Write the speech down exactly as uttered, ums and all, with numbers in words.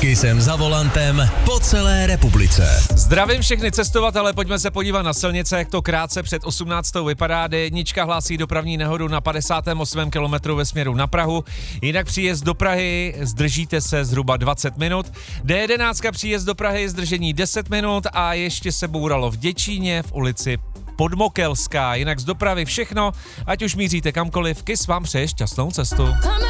Kissem za volantem po celé republice. Zdravím všechny cestovatele, pojďme se podívat na silnice, jak to krátce před osmnáctou vypadá. D jedna hlásí dopravní nehodu na padesátém osmém kilometru ve směru na Prahu. Jinak příjezd do Prahy, zdržíte se zhruba dvacet minut. D jedenáct příjezd do Prahy, zdržení deset minut a ještě se bouralo v Děčíně v ulici Podmokelská. Jinak z dopravy všechno, ať už míříte kamkoliv, Kiss vám přeje šťastnou cestu.